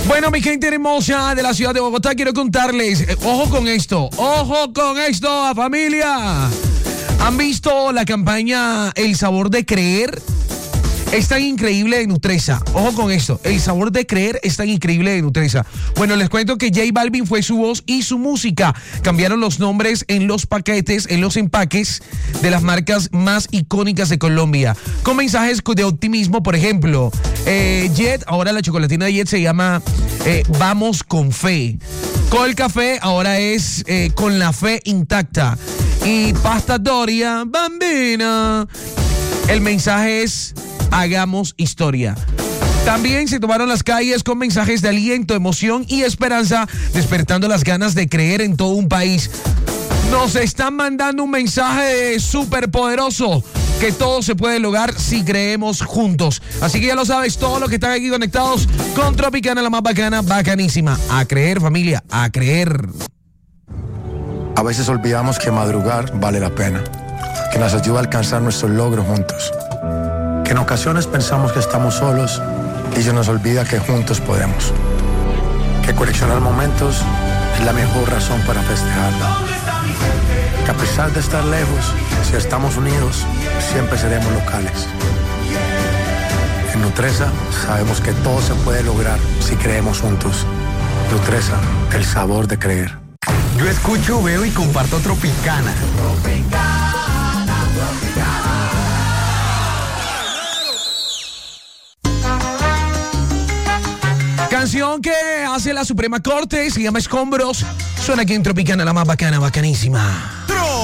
Bueno, mi gente hermosa de la ciudad de Bogotá, quiero contarles, ojo con esto, familia. ¿Han visto la campaña El Sabor de Creer? Es tan increíble de Nutresa. Ojo con esto. El Sabor de Creer es tan increíble de Nutresa. Bueno, les cuento que J Balvin fue su voz y su música. Cambiaron los nombres en los paquetes, en los empaques de las marcas más icónicas de Colombia. Con mensajes de optimismo, por ejemplo. Jet, ahora la chocolatina de Jet se llama Vamos con Fe. Col Café ahora es Con la Fe Intacta. Y Pasta Doria, Bambina. El mensaje es Hagamos historia. También se tomaron las calles con mensajes de aliento, emoción y esperanza, despertando las ganas de creer en todo un país. Nos están mandando un mensaje súper poderoso, que todo se puede lograr si creemos juntos. Así que ya lo sabes, todos los que están aquí conectados con Tropicana, la más bacana, bacanísima. A creer, familia, a creer. A veces olvidamos que madrugar vale la pena, que nos ayuda a alcanzar nuestros logros juntos. Que en ocasiones pensamos que estamos solos y se nos olvida que juntos podemos. Que coleccionar momentos es la mejor razón para festejarlo. Que a pesar de estar lejos, si estamos unidos, siempre seremos locales. En Nutresa sabemos que todo se puede lograr si creemos juntos. Nutresa, el sabor de creer. Yo escucho, veo y comparto Tropicana. Canción que hace la Suprema Corte, se llama Escombros. Suena aquí en Tropicana, la más bacana, bacanísima.